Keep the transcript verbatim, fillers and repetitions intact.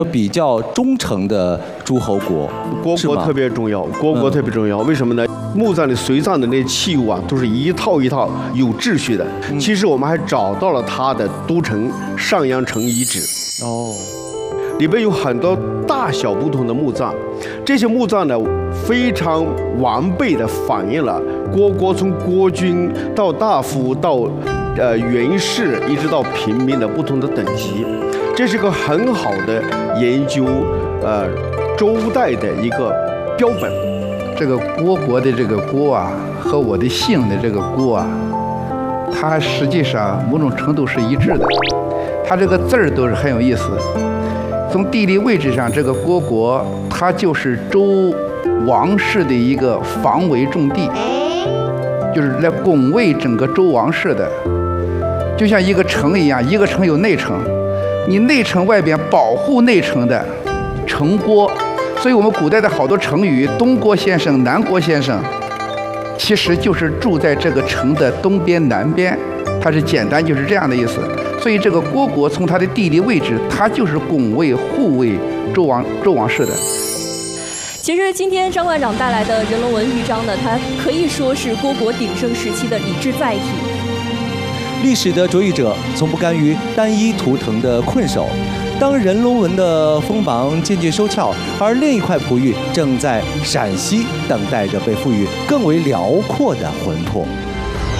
比较忠诚的诸侯国， 虢国特别重要，虢国特别重要。为什么呢？墓葬里随葬的那些器物啊，都是一套一套有秩序的。 嗯、 其实我们还找到了它的都城上阳城遗址。 哦， 里边有很多大小不同的墓葬，这些墓葬呢，非常完备的反映了虢国从国君到大夫到呃元士，一直到平民的不同的等级。这是个很好的研究呃周代的一个标本。 这个虢国的这个虢啊，和我的姓的这个虢啊，它实际上某种程度是一致的。它这个字儿都是很有意思。从地理位置上，这个虢国它就是周王室的一个防围重地，就是来拱卫整个周王室的，就像一个城一样，一个城有内城。你内城外边保护内城的城郭，所以我们古代的好多成语，东郭先生、南郭先生，其实就是住在这个城的东边、南边，它是简单就是这样的意思。所以这个虢国从它的地理位置，它就是拱卫、护卫周王周王室的。 其实今天张馆长带来的人龙文玉章呢，它可以说是虢国鼎盛时期的礼制载体。 历史的着意者从不甘于单一图腾的困守。当人龙纹的锋芒渐渐收翘，而另一块璞玉正在陕西等待着被赋予更为辽阔的魂魄。